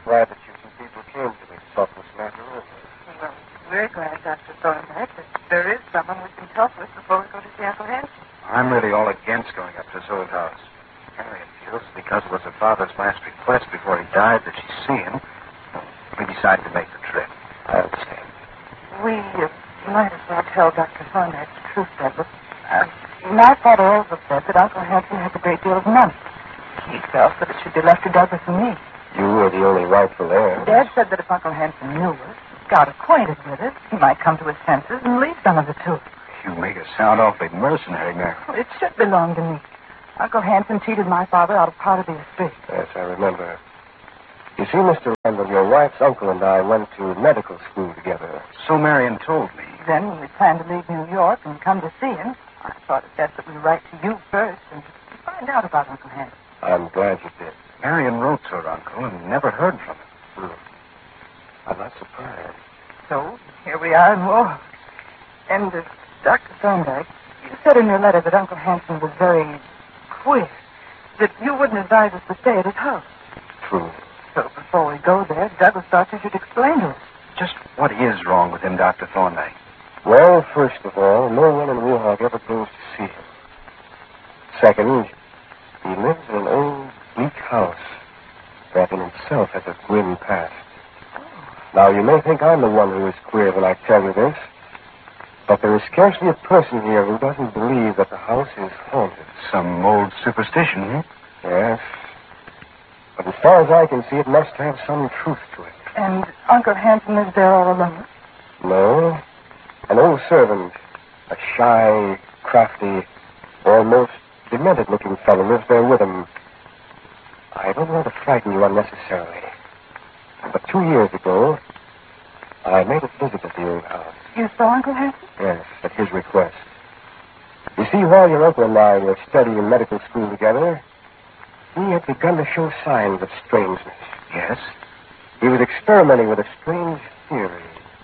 glad that you two people came to me to talk this matter over. Well, we're glad, Dr. Thorndyke, that there is someone we can talk with before we go to see Uncle Hanson. I'm really all against going up to his old house. Marion feels because it was her father's last request before he died that she see him. We decided to make the trip. I understand. We might as well tell Dr. Thorndyke the truth, Douglas. My father also said that Uncle Hanson has a great deal of money. He felt that it should be left to Douglas and me. You were the only rightful heir. Dad said that if Uncle Hanson knew us, got acquainted with us, he might come to his senses and leave some of it to us. You make us sound awfully mercenary, Mary. Well, it should belong to me. Uncle Hanson cheated my father out of part of the estate. Yes, I remember. You see, Mr. Randall, your wife's uncle and I went to medical school together. So Marion told me. Then, when we planned to leave New York and come to see him, I thought it best that we write to you first and find out about Uncle Hanson. I'm glad you did. Marion wrote to her uncle and never heard from him. I'm not surprised. So, here we are in war. And, Dr. Thorndyke, you said in your letter that Uncle Hanson was very queer, that you wouldn't advise us to stay at his house. True. So, before we go there, Douglas thought you should explain to us. Just what is wrong with him, Dr. Thorndyke? Well, first of all, no one in Woolhog ever goes to see him. Second, he lives in an old, bleak house that in itself has a grim past. Now, you may think I'm the one who is queer when I tell you this, but there is scarcely a person here who doesn't believe that the house is haunted. Some old superstition, hmm? Yes. But as far as I can see, it must have some truth to it. And Uncle Hanson is there all alone? No. An old servant, a shy, crafty, almost demented-looking fellow lives there with him. I don't want to frighten you unnecessarily, but 2 years ago, I made a visit at the old house. You saw Uncle Hanson? Yes, at his request. You see, while your uncle and I were studying medical school together, he had begun to show signs of strangeness. Yes? He was experimenting with a strange theory.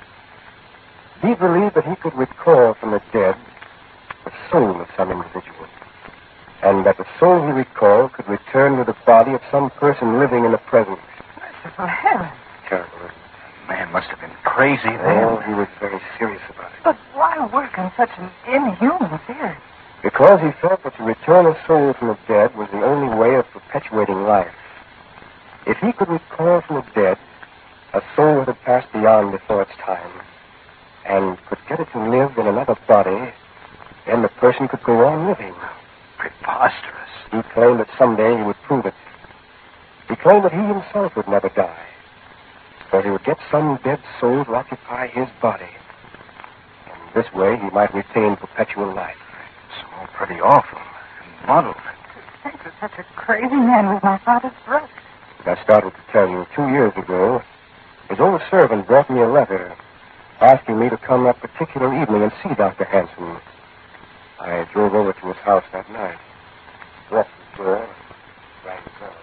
He believed that he could recall from the dead the soul of some individual, and that the soul he recalled could return to the body of some person living in the present. For heaven. Terrible, isn't it? Man must have been crazy Oh, then. he was very serious about it. But why work on such an inhuman theory? Because he felt that to return a soul from the dead was the only way of perpetuating life. If he could recall from the dead a soul that had passed beyond before its time, and could get it to live in another body, then the person could go on living. Preposterous. He claimed that someday he would prove it. He claimed that he himself would never die, for he would get some dead soul to occupy his body. And this way he might retain perpetual life. It's all pretty awful and muddled. To think that such a crazy man was my father's brother. I started to tell you 2 years ago, his old servant brought me a letter asking me to come that particular evening and see Dr. Hanson. I drove over to his house that night, walked to the door, rang the bell.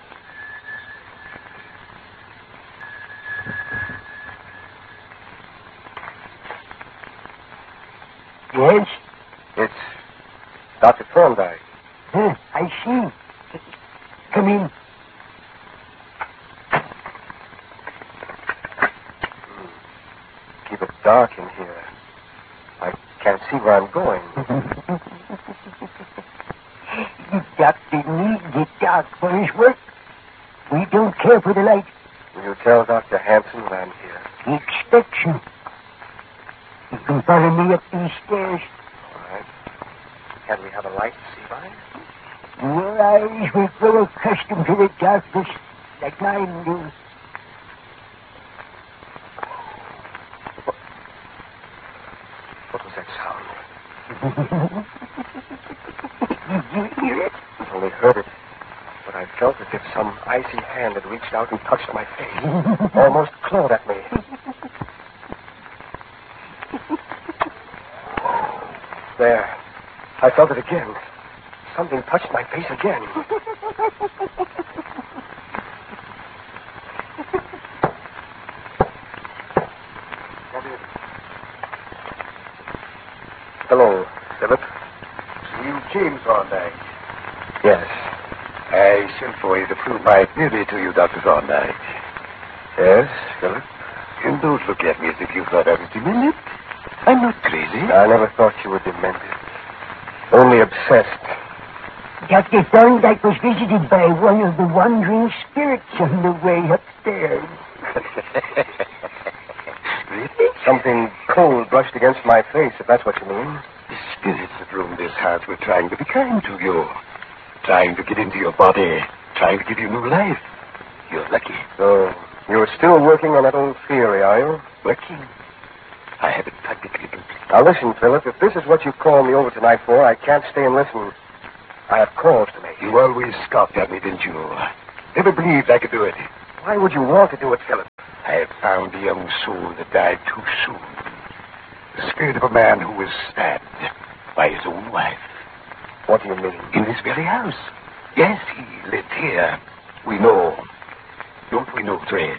Yes? It's Dr. Thorndyke. I see. Come in. Keep it dark in here. I can't see where I'm going. The doctor needs it dark for his work. We don't care for the light. Will you tell Dr. Hanson that I'm here? He expects you. You can follow me up these stairs. All right. Can we have a light to see by? Your eyes will grow accustomed to the darkness like mine do. What was that sound? Did you hear it? I only heard it, but I felt as if some icy hand had reached out and touched my face, almost clawed at me. There. I felt it again. Something touched my face again. Hello, Philip. You, James Thorndyke. Yes. I sent for you to prove my duty to you, Dr. Thorndyke. Yes, Philip? And don't look at me as if you thought I was demented. I'm not crazy. I never thought you were demented. Only obsessed. Dr. Thorndyke was visited by one of the wandering spirits on the way upstairs. Really? Something cold brushed against my face, if that's what you mean. The spirits that roam this house were trying to be kind to you. Trying to get into your body. Trying to give you new life. You're lucky. So, you're still working on that old theory, are you? Working? I have it practically complete. Now listen, Philip, if this is what you called me over tonight for, I can't stay and listen. I have calls to make. You always scoffed at me, didn't you? Never believed I could do it. Why would you want to do it, Philip? I have found a young soul that died too soon. The spirit of a man who was stabbed by his own wife. What do you mean? In this very house. Yes, he lived here. We know. Don't we know, Fred?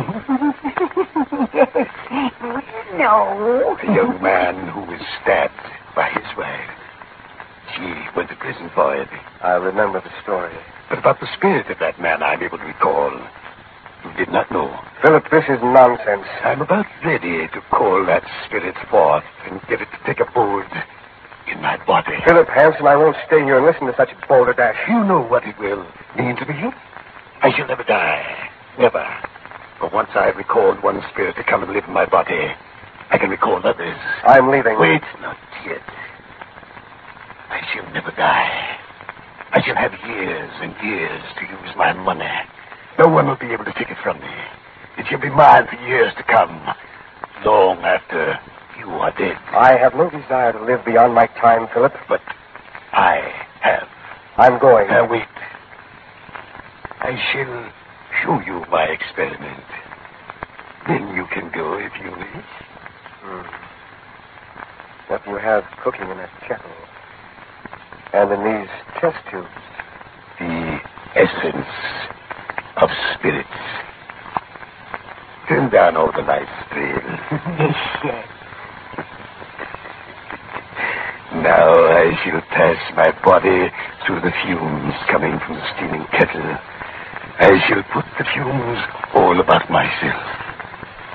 Yes, we know. A young man who was stabbed by his wife. She went to prison for it. I remember the story. But about the spirit of that man, I'm able to recall. You did not know. Philip, this is nonsense. I'm about ready to call that spirit forth and get it to take abode in my body. Philip Hanson, I won't stay here and listen to such balderdash. You know what it will mean to me. I shall never die. Never. But once I've recalled one spirit to come and live in my body, I can recall others. I'm leaving. Wait, not yet. I shall never die. I shall have years and years to use my money. No one will be able to take it from me. It shall be mine for years to come, long after you are dead. I have no desire to live beyond my time, Philip. But I have. I'm going. Now, wait. I shall show you my experiment. Then you can go if you wish. What do you have cooking in that kettle? And in these test tubes? The essence of spirits. Turn down all the lights, Phil. Yes, sir. Now I shall pass my body through the fumes coming from the steaming kettle. I shall put the fumes all about myself.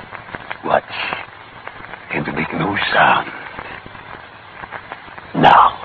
Watch, and to make no sound. Now.